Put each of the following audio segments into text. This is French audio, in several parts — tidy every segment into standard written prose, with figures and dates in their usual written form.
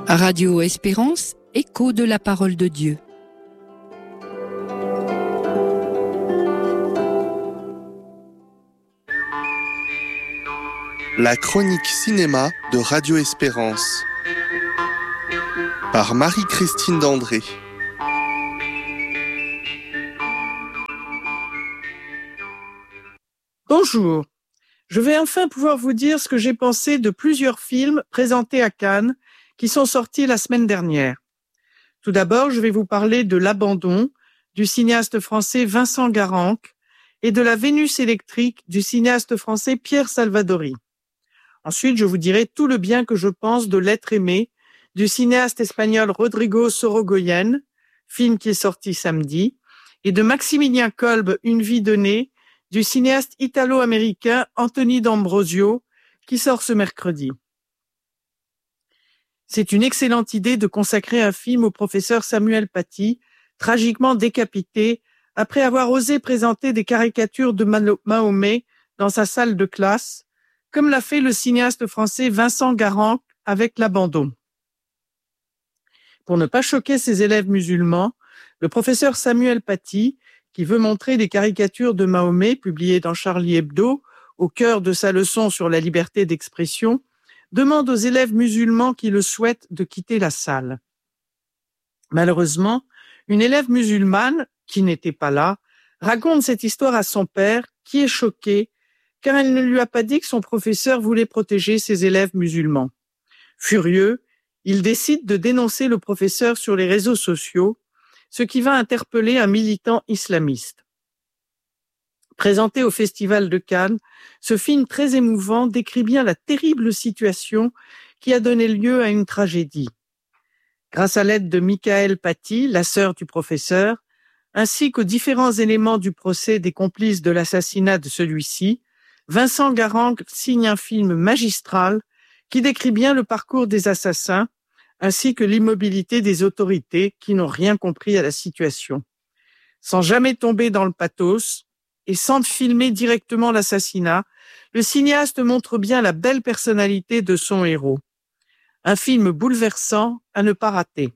Radio Espérance, écho de la parole de Dieu. La chronique cinéma de Radio Espérance par Marie-Christine Dandré. Bonjour, je vais enfin pouvoir vous dire ce que j'ai pensé de plusieurs films présentés à Cannes qui sont sortis la semaine dernière. Tout d'abord, je vais vous parler de L'Abandon du cinéaste français Vincent Garanque et de La Vénus électrique du cinéaste français Pierre Salvadori. Ensuite, je vous dirai tout le bien que je pense de L'Être aimé du cinéaste espagnol Rodrigo Sorogoyen, film qui est sorti samedi, et de Maximilien Kolb, Une vie donnée, du cinéaste italo-américain Anthony D'Ambrosio, qui sort ce mercredi. C'est une excellente idée de consacrer un film au professeur Samuel Paty, tragiquement décapité après avoir osé présenter des caricatures de Mahomet dans sa salle de classe, comme l'a fait le cinéaste français Vincent Garanque avec L'Abandon. Pour ne pas choquer ses élèves musulmans, le professeur Samuel Paty, qui veut montrer des caricatures de Mahomet publiées dans Charlie Hebdo, au cœur de sa leçon sur la liberté d'expression, demande aux élèves musulmans qui le souhaitent de quitter la salle. Malheureusement, une élève musulmane, qui n'était pas là, raconte cette histoire à son père, qui est choqué, car elle ne lui a pas dit que son professeur voulait protéger ses élèves musulmans. Furieux, il décide de dénoncer le professeur sur les réseaux sociaux, ce qui va interpeller un militant islamiste. Présenté au Festival de Cannes, ce film très émouvant décrit bien la terrible situation qui a donné lieu à une tragédie. Grâce à l'aide de Michael Paty, la sœur du professeur, ainsi qu'aux différents éléments du procès des complices de l'assassinat de celui-ci, Vincent Garanque signe un film magistral qui décrit bien le parcours des assassins, ainsi que l'immobilité des autorités qui n'ont rien compris à la situation. Sans jamais tomber dans le pathos et sans filmer directement l'assassinat, le cinéaste montre bien la belle personnalité de son héros. Un film bouleversant à ne pas rater.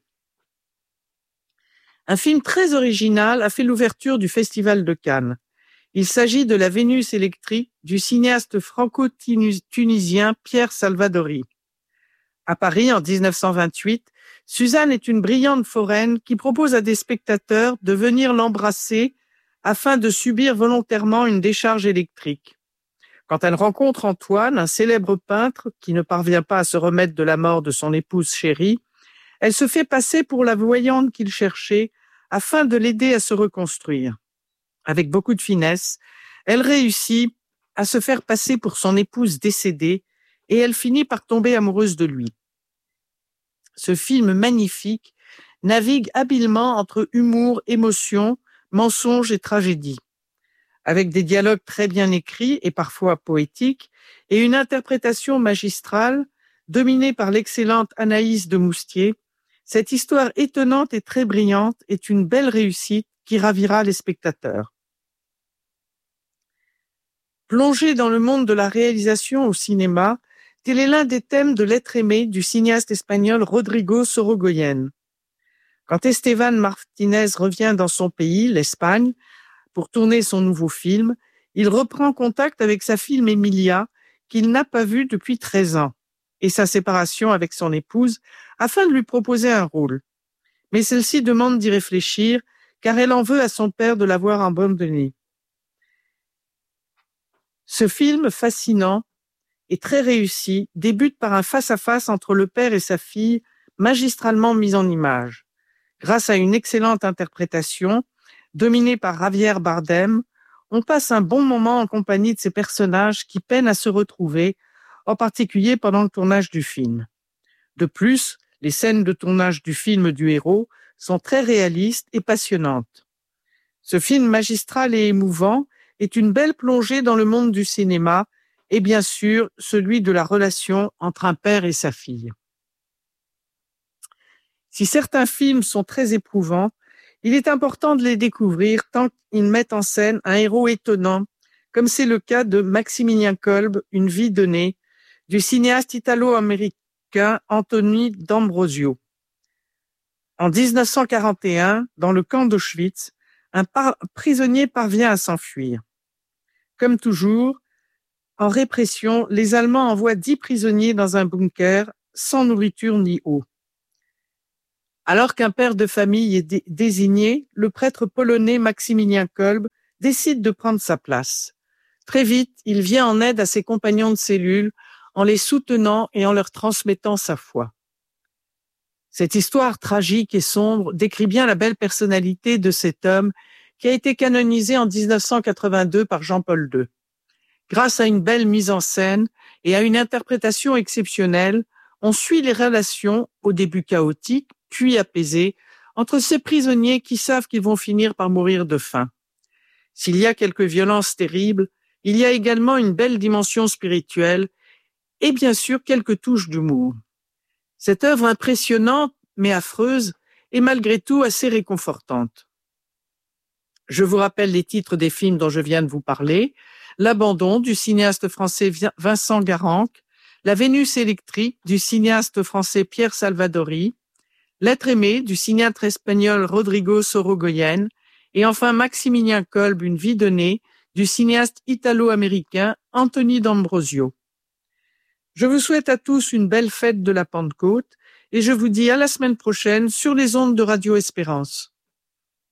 Un film très original a fait l'ouverture du Festival de Cannes. Il s'agit de La Vénus électrique du cinéaste franco-tunisien Pierre Salvadori. À Paris, en 1928, Suzanne est une brillante foraine qui propose à des spectateurs de venir l'embrasser afin de subir volontairement une décharge électrique. Quand elle rencontre Antoine, un célèbre peintre qui ne parvient pas à se remettre de la mort de son épouse chérie, elle se fait passer pour la voyante qu'il cherchait afin de l'aider à se reconstruire. Avec beaucoup de finesse, elle réussit à se faire passer pour son épouse décédée et elle finit par tomber amoureuse de lui. Ce film magnifique navigue habilement entre humour, émotion, mensonge et tragédie. Avec des dialogues très bien écrits et parfois poétiques et une interprétation magistrale dominée par l'excellente Anaïs de Moustier, cette histoire étonnante et très brillante est une belle réussite qui ravira les spectateurs. Plongé dans le monde de la réalisation au cinéma, tel est l'un des thèmes de L'Être aimé du cinéaste espagnol Rodrigo Sorogoyen. Quand Esteban Martínez revient dans son pays, l'Espagne, pour tourner son nouveau film, il reprend contact avec sa fille Emilia, qu'il n'a pas vue depuis 13 ans, et sa séparation avec son épouse, afin de lui proposer un rôle. Mais celle-ci demande d'y réfléchir, car elle en veut à son père de l'avoir abandonnée. Ce film fascinant et très réussi débute par un face-à-face entre le père et sa fille, magistralement mis en image. Grâce à une excellente interprétation, dominée par Javier Bardem, on passe un bon moment en compagnie de ces personnages qui peinent à se retrouver, en particulier pendant le tournage du film. De plus, les scènes de tournage du film du héros sont très réalistes et passionnantes. Ce film magistral et émouvant est une belle plongée dans le monde du cinéma et bien sûr celui de la relation entre un père et sa fille. Si certains films sont très éprouvants, il est important de les découvrir tant qu'ils mettent en scène un héros étonnant, comme c'est le cas de Maximilien Kolb, Une vie donnée, du cinéaste italo-américain américain Anthony D'Ambrosio. En 1941, dans le camp d'Auschwitz, un prisonnier parvient à s'enfuir. Comme toujours, en répression, les Allemands envoient 10 prisonniers dans un bunker sans nourriture ni eau. Alors qu'un père de famille est désigné, le prêtre polonais Maximilien Kolbe décide de prendre sa place. Très vite, il vient en aide à ses compagnons de cellule en les soutenant et en leur transmettant sa foi. Cette histoire tragique et sombre décrit bien la belle personnalité de cet homme qui a été canonisé en 1982 par Jean-Paul II. Grâce à une belle mise en scène et à une interprétation exceptionnelle, on suit les relations, au début chaotiques, puis apaisées, entre ces prisonniers qui savent qu'ils vont finir par mourir de faim. S'il y a quelques violences terribles, il y a également une belle dimension spirituelle et bien sûr quelques touches d'humour. Cette œuvre impressionnante mais affreuse est malgré tout assez réconfortante. Je vous rappelle les titres des films dont je viens de vous parler. L'Abandon du cinéaste français Vincent Garanque, La Vénus électrique du cinéaste français Pierre Salvadori, L'être aimé du cinéaste espagnol Rodrigo Sorogoyen et enfin Maximilien Kolbe, Une vie donnée du cinéaste italo-américain Anthony D'Ambrosio. Je vous souhaite à tous une belle fête de la Pentecôte et je vous dis à la semaine prochaine sur les ondes de Radio Espérance.